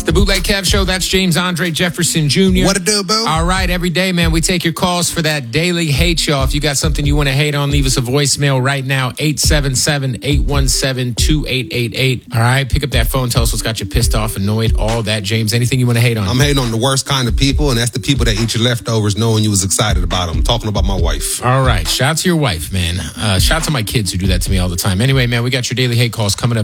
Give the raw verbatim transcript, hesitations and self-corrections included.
The Bootleg Kev Show. That's James Andre Jefferson Junior What to do, boo? All right, every day, man, we take your calls for that daily hate show. If you got something you want to hate on, leave us a voicemail right now, eight seven seven, eight one seven, two eight eight eight. All right, pick up that phone, tell us what's got you pissed off, annoyed, all that. James, anything you want to hate on? I'm hating on the worst kind of people, and that's the people that eat your leftovers knowing you was excited about them. I'm talking about my wife. All right, shout out to your wife, man. Uh, shout out to my kids who do that to me all the time. Anyway, man, we got your daily hate calls coming up